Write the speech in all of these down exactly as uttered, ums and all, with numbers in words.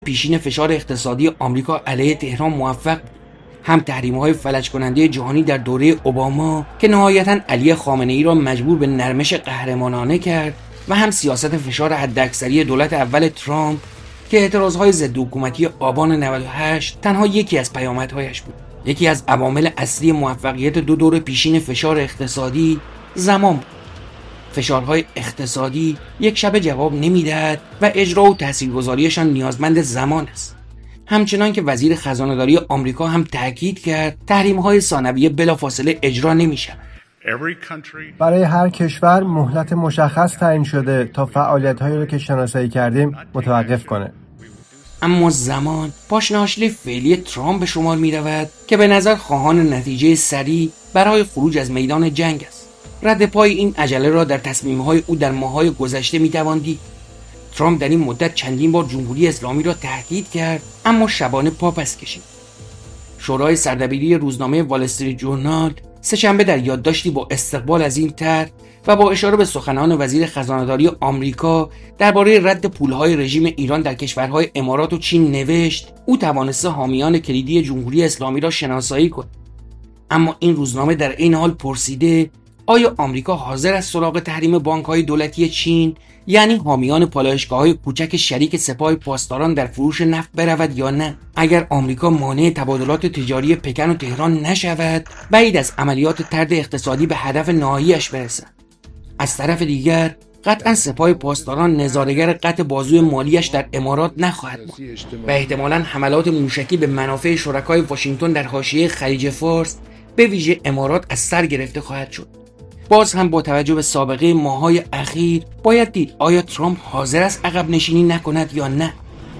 پیشین فشار اقتصادی آمریکا علیه تهران موفق بود. هم تحریم‌های فلج کننده جهانی در دوره اوباما که نهایتاً علی خامنه‌ای را مجبور به نرمش قهرمانانه کرد و هم سیاست فشار حداکثری دولت اول ترامپ که اعتراضهای ضد حکومتی آبان نود و هشت تنها یکی از پیامدهایش بود. یکی از عوامل اصلی موفقیت دو دور پیشین فشار اقتصادی زمان بود. فشارهای اقتصادی یک شبه جواب نمیدهد و اجرا و تاثیرگذاریشان نیازمند زمان است. همچنان که وزیر خزانه‌داری آمریکا هم تاکید کرد تحریم‌های ثانویه بلافاصله اجرا نمی‌شود. برای هر کشور مهلت مشخص تعیین شده تا فعالیت‌هایی را که شناسایی کردیم متوقف کنه. اما زمان پاشنه‌آشیل فعلی ترامپ به شمار می‌رود که به نظر خواهان نتیجه سریع برای خروج از میدان جنگ است. رد پای این عجله را در تصمیم‌های او در ماه‌های گذشته می‌توان دید. ترامپ در این مدت چندین بار جمهوری اسلامی را تهدید کرد اما شبانه پا پس کشید. شورای سردبیری روزنامه وال استریت جورنال سه‌شنبه در یادداشتی با استقبال از این طرح و با اشاره به سخنان وزیر خزانه‌داری آمریکا درباره رد پولهای رژیم ایران در کشورهای امارات و چین نوشت او توانسته حامیان کلیدی جمهوری اسلامی را شناسایی کند. اما این روزنامه در این حال پرسیده آیا آمریکا حاضر است سراغ تحریم بانک‌های دولتی چین یعنی حامیان پالایشگاه‌های کوچک شریک سپاه پاسداران در فروش نفت برود یا نه؟ اگر آمریکا مانع تبادلات تجاری پکن و تهران نشود بعید از عملیات طرد اقتصادی به هدف نهایی‌اش برسد. از طرف دیگر قطعا سپاه پاسداران نظاره‌گر قطع بازوی مالیش در امارات نخواهد بود و احتمالاً حملات موشکی به منافع شرکای واشنگتن در حاشیه خلیج فارس به ویژه امارات از سر گرفته خواهد شد. باز هم با توجه به سابقه ماه‌های اخیر باید دید آیا ترامپ حاضر است عقب نشینی نکند یا نه.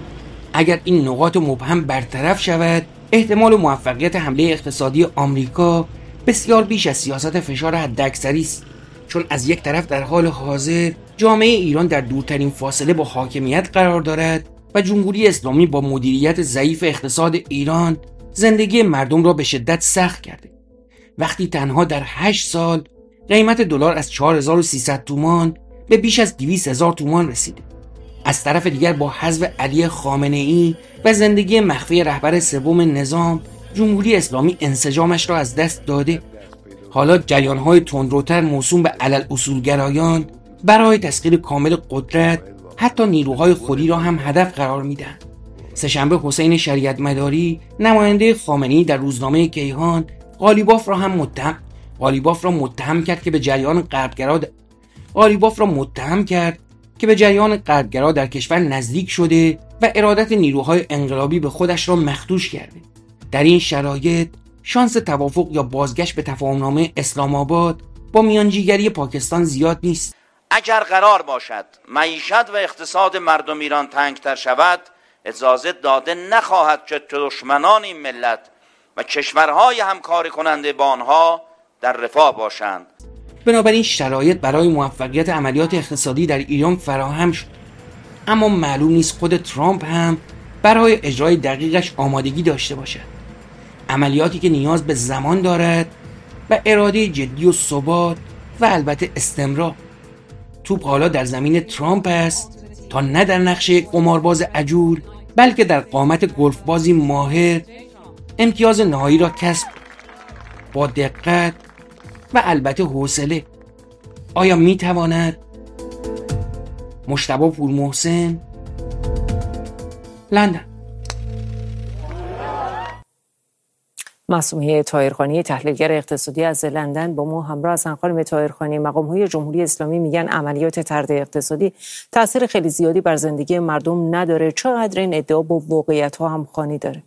اگر این نقاط مبهم برطرف شود احتمال موفقیت حمله اقتصادی آمریکا بسیار بیش از سیاست فشار حداکثری است، چون از یک طرف در حال حاضر جامعه ایران در دورترین فاصله با حاکمیت قرار دارد و جمهوری اسلامی با مدیریت ضعیف اقتصاد ایران زندگی مردم را به شدت سخت کرده. وقتی تنها در هشت سال قیمت دلار از چهار هزار و سیصد تومان به بیش از دویست هزار تومان رسیده. از طرف دیگر با حذف علی خامنه‌ای و زندگی مخفی رهبر سوم نظام جمهوری اسلامی انسجامش را از دست داده. حالا جریان‌های تندروتر موسوم به علل اصولگرایان برای تسخیر کامل قدرت حتی نیروهای خودی را هم هدف قرار میدهند. سه‌شنبه حسین شریعت مداری نماینده خامنه‌ای در روزنامه کیهان قالیباف را هم متهم قالیباف را متهم کرد که به جریان غربگرا د... قالیباف را متهم کرد که به جریان غربگرا در کشور نزدیک شده و ارادت نیروهای انقلابی به خودش را مخدوش کرده. در این شرایط شانس توافق یا بازگشت به تفاهمنامه اسلام آباد با میانجیگری پاکستان زیاد نیست. اگر قرار باشد معیشت و اقتصاد مردم ایران تنگتر شود اجازه داده نخواهد که دشمنان این ملت و کشورهای همکاری کننده با آنها در رفاه باشند. بنابراین شرایط برای موفقیت عملیات اقتصادی در ایران فراهم شد، اما معلوم نیست خود ترامپ هم برای اجرای دقیقش آمادگی داشته باشد. عملیاتی که نیاز به زمان دارد و اراده جدی و ثبات و البته استمرار. توپ حالا در زمین ترامپ است تا نه در نقشه قمارباز عجول بلکه در قامت گلف بازی ماهر امتیاز نهایی را کسب با دقت و البته حوصله. آیا می تواند؟ مجتبی پورمحسن، لندن. معصومه طاهرخانی تحلیلگر اقتصادی از لندن با ما همراه هستند. خانم طاهرخانی، مقام‌های جمهوری اسلامی میگن عملیات طرد اقتصادی تاثیر خیلی زیادی بر زندگی مردم نداره. چقدر این ادعا با واقعیت‌ها همخوانی داره؟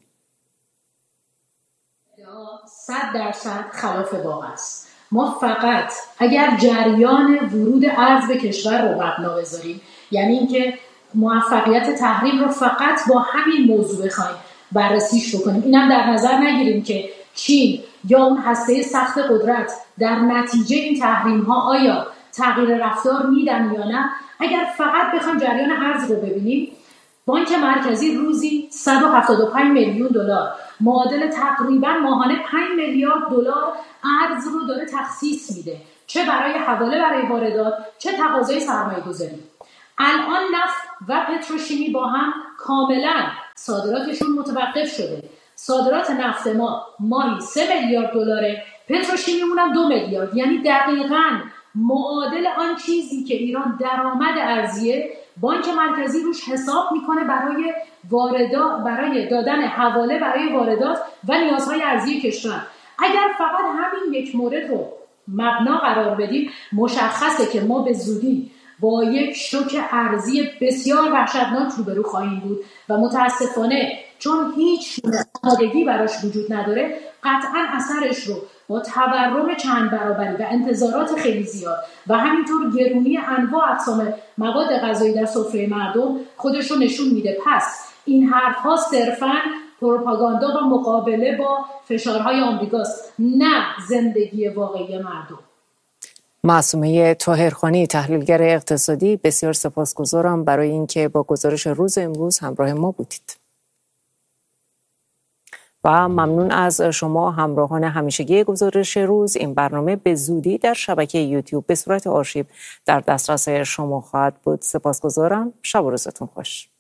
صد درصد خلاف واقع است. ما فقط اگر جریان ورود ارز به کشور رو مبنا بذاریم، یعنی اینکه موفقیت تحریم رو فقط با همین موضوع بخوایم بررسیش بکنیم، اینم در نظر نگیریم که چین یا اون هسته سخت قدرت در نتیجه این تحریم ها آیا تغییر رفتار میدن یا نه، اگر فقط بخوایم جریان ارز رو ببینیم، بانک مرکزی روزی صد و هفتاد و پنج میلیون دلار معادل تقریبا ماهانه پنج میلیارد دلار ارز رو داره تخصیص میده، چه برای حواله برای واردات چه تقاضای سرمایه‌گذاری. الان نفت و پتروشیمی با هم کاملا صادراتشون متوقف شده. صادرات نفت ما ماهی سه میلیارد دلاره، پتروشیمیمون هم دو میلیارد، یعنی دقیقاً معادل آن چیزی که ایران درآمد ارزیه بانک مرکزی روش حساب میکنه برای واردات، برای دادن حواله برای واردات و نیازهای ارزی کشور. اگر فقط همین یک مورد رو مبنا قرار بدیم، مشخصه که ما به زودی با یک شوک ارزی بسیار وحشتناک روبرو خواهیم بود و متاسفانه چون هیچ آمادگی براش وجود نداره، قطعا اثرش رو با تورم چند برابری و انتظارات خیلی زیاد و همینطور گرونی انواع اقسام مواد غذایی در سفره مردم خودش رو نشون میده. پس این حرف‌ها صرفاً پروپاگاندا و مقابله با فشارهای آمریکاست، نه زندگی واقعی مردم. معصومه طاهرخانی، تحلیلگر اقتصادی، بسیار سپاسگزارم برای اینکه با گزارش روز امروز همراه ما بودید. و ممنون از شما همراهان همیشگی گزارش روز. این برنامه به زودی در شبکه یوتیوب به صورت آرشیو در دسترس شما خواهد بود. سپاسگزارم. شب و روزتون خوش.